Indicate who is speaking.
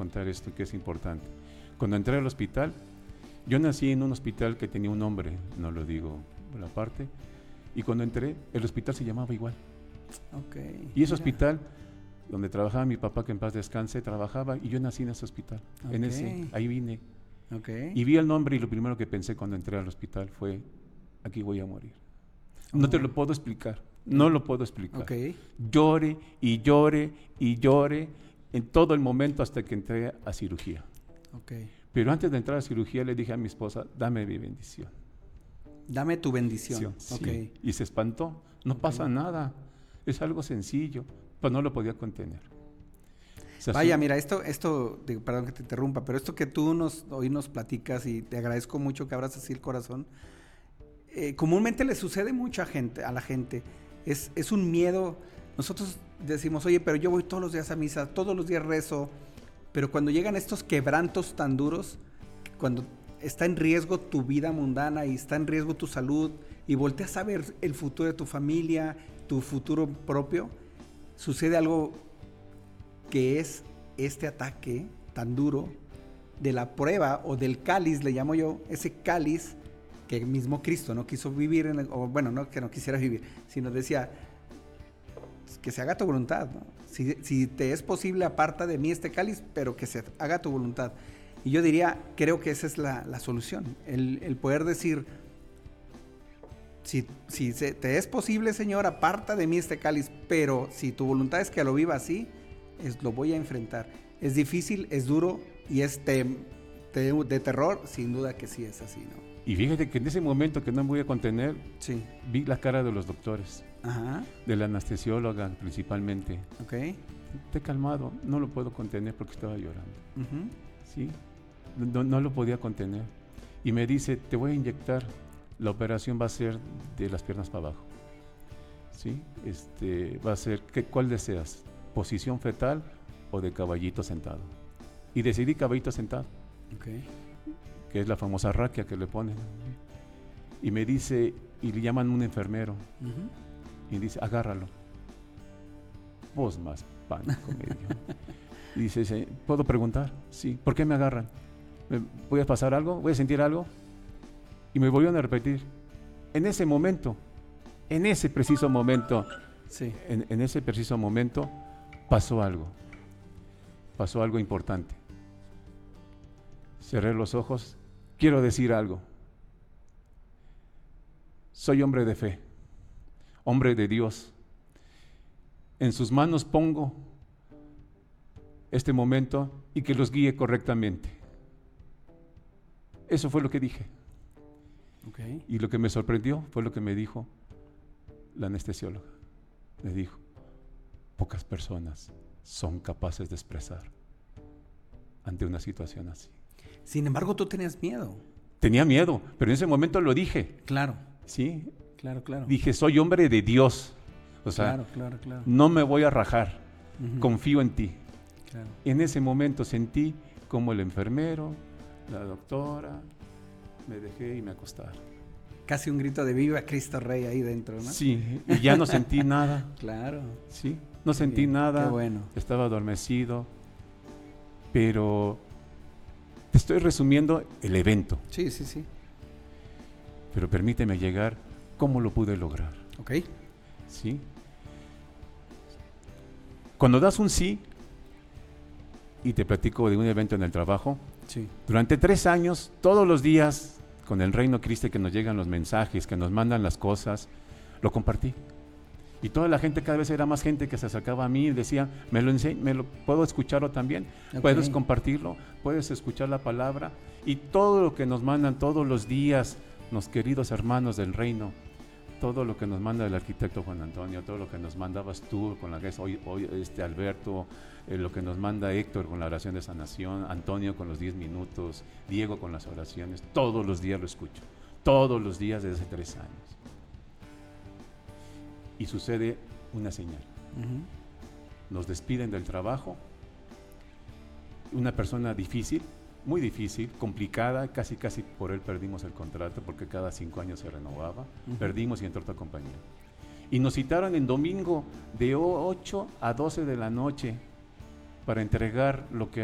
Speaker 1: contar esto que es importante. Cuando entré al hospital, yo nací en un hospital que tenía un nombre, no lo digo por la parte, y cuando entré, el hospital se llamaba igual.
Speaker 2: Okay,
Speaker 1: y ese hospital, donde trabajaba mi papá, que en paz descanse, trabajaba, y yo nací en ese hospital, ahí vine. Y vi el nombre y lo primero que pensé cuando entré al hospital fue, aquí voy a morir. No te lo puedo explicar, no lo puedo explicar. Lloré y lloré y lloré en todo el momento hasta que entré a cirugía. Pero antes de entrar a cirugía le dije a mi esposa, dame mi bendición.
Speaker 2: Dame tu bendición.
Speaker 1: Sí. Y se espantó, no pasa nada, es algo sencillo, pero no lo podía contener.
Speaker 2: Vaya, mira, esto, perdón que te interrumpa, pero esto que tú hoy nos platicas, y te agradezco mucho que abras así el corazón, comúnmente le sucede mucho a la gente, es un miedo. Nosotros decimos, oye, pero yo voy todos los días a misa, todos los días rezo, pero cuando llegan estos quebrantos tan duros, cuando está en riesgo tu vida mundana y está en riesgo tu salud, y volteas a ver el futuro de tu familia, tu futuro propio, sucede algo que es este ataque tan duro de la prueba o del cáliz, le llamo yo, ese cáliz que mismo Cristo no quiso vivir, no que no quisiera vivir, sino decía, que se haga tu voluntad, ¿no? Si te es posible, aparta de mí este cáliz, pero que se haga tu voluntad. Y yo diría, creo que esa es la solución, el poder decir, si te es posible, Señor, aparta de mí este cáliz, pero si tu voluntad es que lo viva así, lo voy a enfrentar. Es difícil, es duro y es de terror, sin duda que sí es así, ¿no?
Speaker 1: Y fíjate que en ese momento que no me voy a contener, vi la cara de los doctores, de la anestesióloga principalmente. Te he calmado, no lo puedo contener porque estaba llorando. Sí, no lo podía contener. Y me dice, te voy a inyectar, la operación va a ser de las piernas para abajo. ¿Sí? Va a ser, ¿cuál deseas? ¿Posición fetal o de caballito sentado? Y decidí caballito sentado, que es la famosa raquia que le ponen. Y me dice, y le llaman un enfermero, y dice, agárralo. Vos más pánico me dio. Y dice, ¿puedo preguntar? Sí. ¿Por qué me agarran? ¿Voy a pasar algo? ¿Voy a sentir algo? Y me volvieron a repetir, en ese momento, en ese preciso momento, en ese preciso momento, pasó algo importante. Cerré los ojos, quiero decir algo. Soy hombre de fe, hombre de Dios. En sus manos pongo este momento y que los guíe correctamente. Eso fue lo que dije. Y lo que me sorprendió fue lo que me dijo la anestesióloga. Me dijo, pocas personas son capaces de expresar ante una situación así.
Speaker 2: Sin embargo, tú tenías miedo.
Speaker 1: Tenía miedo, pero en ese momento lo dije.
Speaker 2: Claro.
Speaker 1: Sí.
Speaker 2: Claro.
Speaker 1: Dije, soy hombre de Dios. O sea,
Speaker 2: claro.
Speaker 1: No me voy a rajar. Confío en ti.
Speaker 2: Claro.
Speaker 1: En ese momento sentí como el enfermero, la doctora, me dejé y me acostaron.
Speaker 2: Casi un grito de viva Cristo Rey ahí dentro, ¿no?
Speaker 1: Sí, y ya no sentí nada.
Speaker 2: Claro.
Speaker 1: Sí, no sentí nada.
Speaker 2: Qué bueno.
Speaker 1: Estaba adormecido, pero te estoy resumiendo el evento.
Speaker 2: Sí.
Speaker 1: Pero permíteme llegar cómo lo pude lograr. ¿Sí? Cuando das un sí, y te platico de un evento en el trabajo, durante 3 años, todos los días, con el Reino Cristo, que nos llegan los mensajes, que nos mandan las cosas, lo compartí. Y toda la gente, cada vez era más gente que se acercaba a mí y decía, ¿me lo puedo escucharlo también? ¿Puedes compartirlo? ¿Puedes escuchar la palabra? Y todo lo que nos mandan todos los días, los queridos hermanos del reino, todo lo que nos manda el arquitecto Juan Antonio, todo lo que nos mandabas tú con la que es hoy Alberto, lo que nos manda Héctor con la oración de sanación, Antonio con los 10 minutos, Diego con las oraciones, todos los días lo escucho, todos los días desde hace 3 años. Y sucede una señal. Nos despiden del trabajo, una persona difícil, muy difícil, complicada, casi por él perdimos el contrato porque cada 5 años se renovaba, perdimos y entró otra compañía. Y nos citaron en domingo de 8 a 12 de la noche para entregar lo que